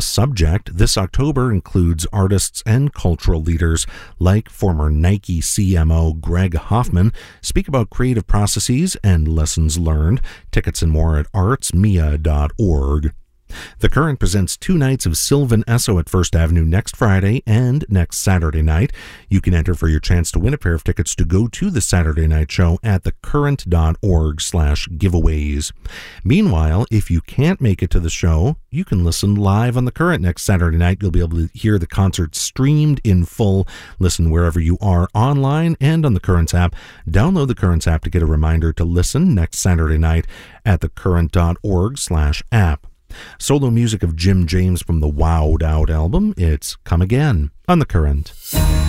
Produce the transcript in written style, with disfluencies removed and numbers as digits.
The subject this October includes artists and cultural leaders like former Nike CMO Greg Hoffman speak about creative processes and lessons learned. Tickets and more at artsmia.org. The Current presents 2 nights of Sylvan Esso at First Avenue next Friday and next Saturday night. You can enter for your chance to win a pair of tickets to go to the Saturday night show at thecurrent.org/giveaways. Meanwhile, if you can't make it to the show, you can listen live on The Current next Saturday night. You'll be able to hear the concert streamed in full. Listen wherever you are online and on the Currents app. Download the Currents app to get a reminder to listen next Saturday night at thecurrent.org/app. Solo music of Jim James from the Wowed Out album. It's Come Again on The Current.